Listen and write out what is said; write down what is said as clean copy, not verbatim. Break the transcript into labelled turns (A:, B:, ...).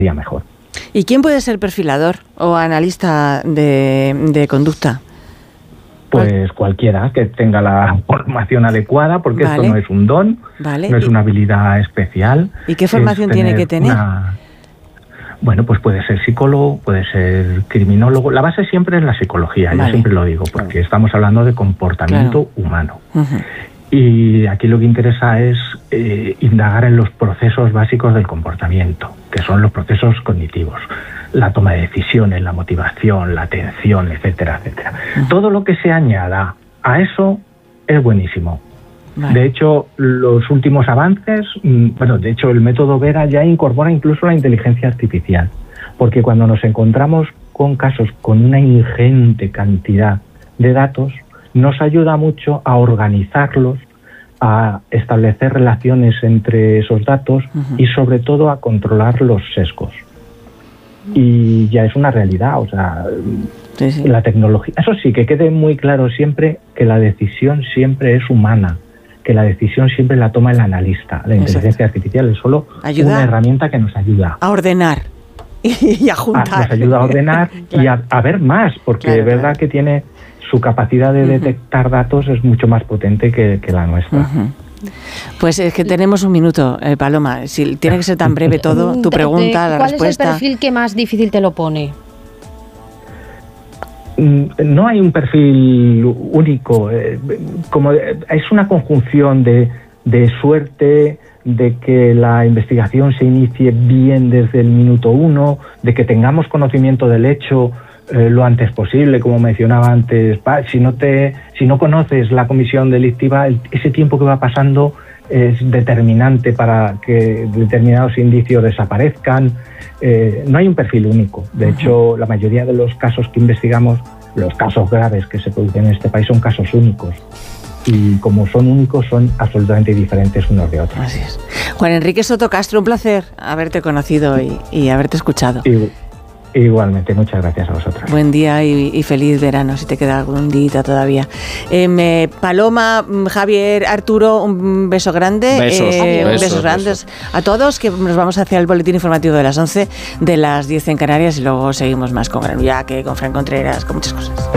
A: mejor.
B: ¿Y quién puede ser perfilador o analista de conducta?
A: Pues cualquiera que tenga la formación adecuada, porque
B: Vale.
A: esto no es un don, no es una habilidad especial.
B: ¿Y qué formación tiene que tener?
A: Bueno, pues puede ser psicólogo, puede ser criminólogo. La base siempre es la psicología, yo siempre lo digo, porque estamos hablando de comportamiento humano. Y aquí lo que interesa es indagar en los procesos básicos del comportamiento, que son los procesos cognitivos, la toma de decisiones, la motivación, la atención, etcétera, etcétera. Todo lo que se añada a eso es buenísimo. De hecho, los últimos avances, de hecho el método Vera ya incorpora incluso la inteligencia artificial, porque cuando nos encontramos con casos con una ingente cantidad de datos, nos ayuda mucho a organizarlos, a establecer relaciones entre esos datos y sobre todo a controlar los sesgos. Y ya es una realidad, o sea, la tecnología, eso sí, que quede muy claro siempre que la decisión siempre es humana, que la decisión siempre la toma el analista. La inteligencia artificial es solo una herramienta que nos ayuda
B: a ordenar y a juntar.
A: Nos ayuda a ordenar y a ver más, porque es verdad que tiene su capacidad de detectar datos es mucho más potente que la nuestra.
B: Pues es que tenemos un minuto, Paloma. Si tiene que ser tan breve todo, tu pregunta, la respuesta.
C: ¿Cuál es el perfil que más difícil te lo pone?
A: No hay un perfil único. Como es una conjunción de suerte, de que la investigación se inicie bien desde el minuto 1, de que tengamos conocimiento del hecho lo antes posible, como mencionaba antes. Si no conoces la comisión delictiva, ese tiempo que va pasando es determinante para que determinados indicios desaparezcan. No hay un perfil único. De hecho, la mayoría de los casos que investigamos, los casos graves que se producen en este país, son casos únicos. Y como son únicos, son absolutamente diferentes unos de otros.
B: Así es. Juan Enrique Soto Castro, un placer haberte conocido y haberte escuchado.
A: Igualmente, muchas gracias a vosotros.
B: Buen día y feliz verano, si te queda algún día todavía. Paloma, Javier, Arturo, un beso grande. Besos grandes a todos, que nos vamos hacia el boletín informativo de las 11, de las 10 en Canarias, y luego seguimos más con Granullaque, con Fran Contreras, con muchas cosas.